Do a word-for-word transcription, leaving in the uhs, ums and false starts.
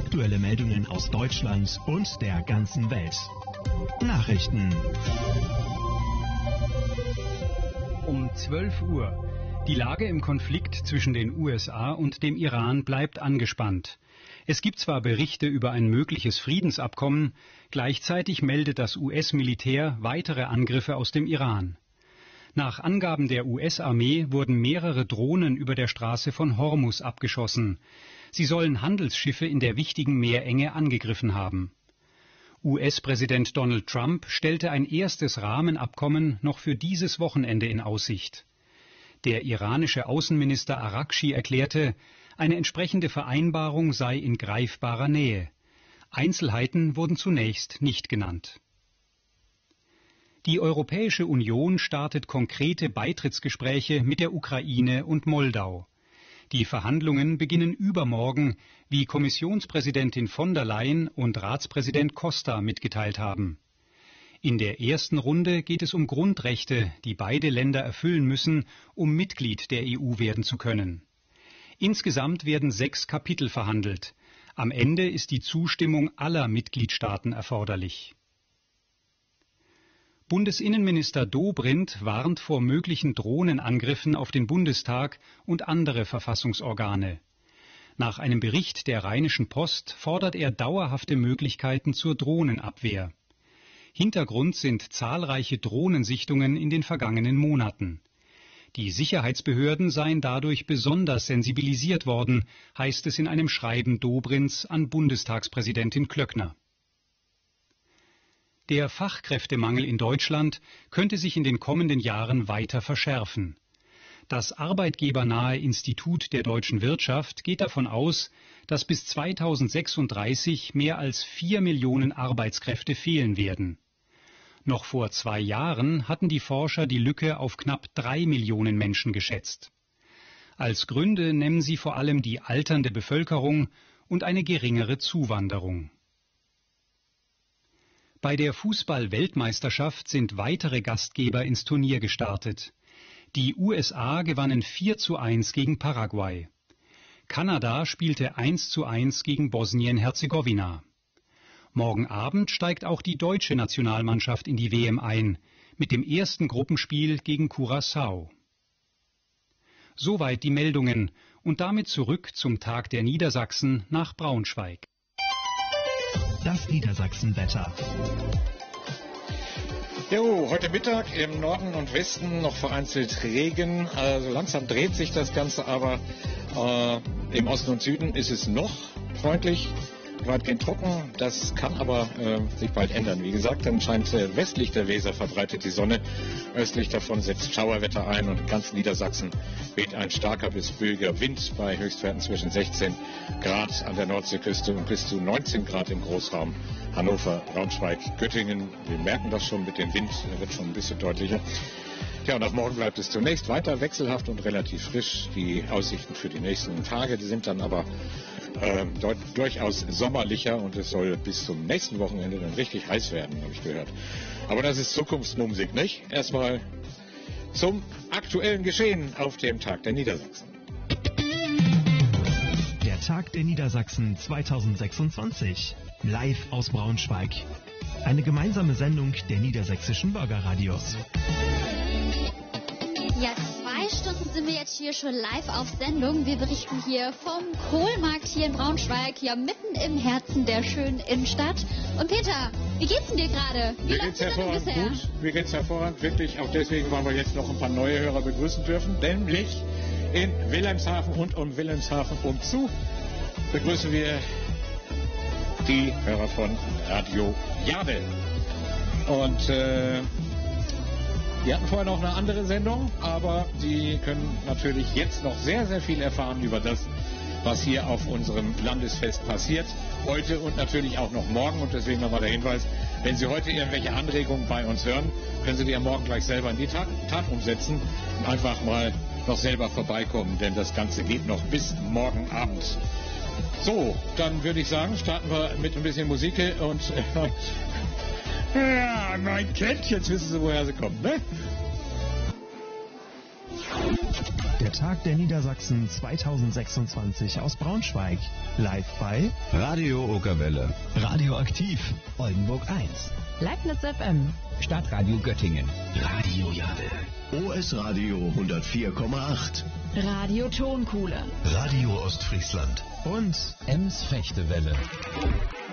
Aktuelle Meldungen aus Deutschland und der ganzen Welt. Nachrichten. Um zwölf Uhr. Die Lage im Konflikt zwischen den U S A und dem Iran bleibt angespannt. Es gibt zwar Berichte über ein mögliches Friedensabkommen, gleichzeitig meldet das U S-Militär weitere Angriffe aus dem Iran. Nach Angaben der U S-Armee wurden mehrere Drohnen über der Straße von Hormuz abgeschossen. Sie sollen Handelsschiffe in der wichtigen Meerenge angegriffen haben. U S-Präsident Donald Trump stellte ein erstes Rahmenabkommen noch für dieses Wochenende in Aussicht. Der iranische Außenminister Araghchi erklärte, eine entsprechende Vereinbarung sei in greifbarer Nähe. Einzelheiten wurden zunächst nicht genannt. Die Europäische Union startet konkrete Beitrittsgespräche mit der Ukraine und Moldau. Die Verhandlungen beginnen übermorgen, wie Kommissionspräsidentin von der Leyen und Ratspräsident Costa mitgeteilt haben. In der ersten Runde geht es um Grundrechte, die beide Länder erfüllen müssen, um Mitglied der E U werden zu können. Insgesamt werden sechs Kapitel verhandelt. Am Ende ist die Zustimmung aller Mitgliedstaaten erforderlich. Bundesinnenminister Dobrindt warnt vor möglichen Drohnenangriffen auf den Bundestag und andere Verfassungsorgane. Nach einem Bericht der Rheinischen Post fordert er dauerhafte Möglichkeiten zur Drohnenabwehr. Hintergrund sind zahlreiche Drohnensichtungen in den vergangenen Monaten. Die Sicherheitsbehörden seien dadurch besonders sensibilisiert worden, heißt es in einem Schreiben Dobrindts an Bundestagspräsidentin Klöckner. Der Fachkräftemangel in Deutschland könnte sich in den kommenden Jahren weiter verschärfen. Das arbeitgebernahe Institut der deutschen Wirtschaft geht davon aus, dass bis zweitausendsechsunddreißig mehr als vier Millionen Arbeitskräfte fehlen werden. Noch vor zwei Jahren hatten die Forscher die Lücke auf knapp drei Millionen Menschen geschätzt. Als Gründe nennen sie vor allem die alternde Bevölkerung und eine geringere Zuwanderung. Bei der Fußball-Weltmeisterschaft sind weitere Gastgeber ins Turnier gestartet. Die U S A gewannen vier zu eins gegen Paraguay. Kanada spielte eins zu eins gegen Bosnien-Herzegowina. Morgen Abend steigt auch die deutsche Nationalmannschaft in die W M ein, mit dem ersten Gruppenspiel gegen Curaçao. Soweit die Meldungen und damit zurück zum Tag der Niedersachsen nach Braunschweig. Das Niedersachsenwetter. Jo, heute Mittag im Norden und Westen noch vereinzelt Regen. Also langsam dreht sich das Ganze, aber äh, im Osten und Süden ist es noch freundlich, weitgehend trocken. Das kann aber äh, sich bald ändern. Wie gesagt, dann scheint äh, westlich der Weser verbreitet die Sonne. Östlich davon setzt Schauerwetter ein und in ganz Niedersachsen weht ein starker bis böiger Wind bei Höchstwerten zwischen sechzehn Grad an der Nordseeküste und bis zu neunzehn Grad im Großraum Hannover, Braunschweig, Göttingen. Wir merken das schon mit dem Wind, der wird schon ein bisschen deutlicher. Ja, und ab morgen bleibt es zunächst weiter wechselhaft und relativ frisch. Die Aussichten für die nächsten Tage, die sind dann aber äh, deut- durchaus sommerlicher und es soll bis zum nächsten Wochenende dann richtig heiß werden, habe ich gehört. Aber das ist Zukunftsmusik, nicht? Erstmal zum aktuellen Geschehen auf dem Tag der Niedersachsen. Der Tag der Niedersachsen zweitausendsechsundzwanzig. Live aus Braunschweig. Eine gemeinsame Sendung der niedersächsischen Bürgerradios. Ja, zwei Stunden sind wir jetzt hier schon live auf Sendung. Wir berichten hier vom Kohlmarkt hier in Braunschweig, ja mitten im Herzen der schönen Innenstadt. Und Peter, wie geht's denn dir gerade? Wie Mir läuft geht's die Sendung hervorragend bisher? gut. Mir geht's hervorragend, wirklich. Auch deswegen wollen wir jetzt noch ein paar neue Hörer begrüßen dürfen. Nämlich in Wilhelmshaven und um Wilhelmshaven umzu begrüßen wir die Hörer von Radio Jade. Und äh, wir hatten vorher noch eine andere Sendung, aber Sie können natürlich jetzt noch sehr, sehr viel erfahren über das, was hier auf unserem Landesfest passiert. Heute und natürlich auch noch morgen. Und deswegen nochmal der Hinweis, wenn Sie heute irgendwelche Anregungen bei uns hören, können Sie die ja morgen gleich selber in die Tat, Tat umsetzen und einfach mal noch selber vorbeikommen, denn das Ganze geht noch bis morgen Abend. So, dann würde ich sagen, starten wir mit ein bisschen Musik und äh, ja, mein Kind, jetzt wissen Sie, woher sie kommt, ne? Der Tag der Niedersachsen zweitausendsechsundzwanzig aus Braunschweig. Live bei Radio Okerwelle. Radioaktiv Oldenburg eins. Leibniz F M. Stadtradio Göttingen. Radio Jade. O S Radio hundertvier Komma acht. Radio Tonkuhle. Radio Ostfriesland. Und Ems Fechtewelle.